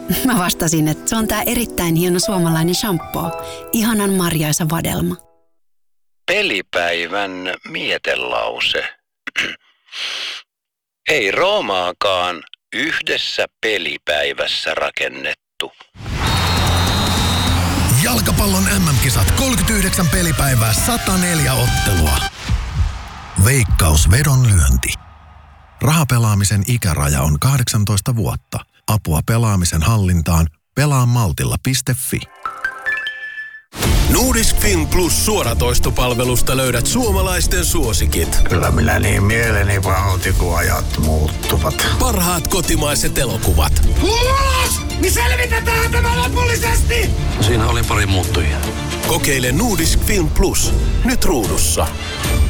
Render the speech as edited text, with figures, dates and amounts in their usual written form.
Mä vastasin, että se on tää erittäin hieno suomalainen shampoo. Ihanan marjaisa vadelma. Pelipäivän mietelause. Ei Roomaakaan yhdessä pelipäivässä rakennettu. Jalkapallon MM-kisat 39 pelipäivää 104 ottelua. Veikkaus vedonlyönti. Rahapelaamisen ikäraja on 18 vuotta. Apua pelaamisen hallintaan pelaamaltilla.fi. Nordisk Film Plus -suoratoistopalvelusta löydät suomalaisten suosikit. Kyllä minä niin mieleni pahoitin, kun ajat muuttuvat. Parhaat kotimaiset elokuvat. Ulos! Niin selvitetään tämä lopullisesti! Siinä oli pari muuttujia. Kokeile Nordisk Film Plus. Nyt ruudussa.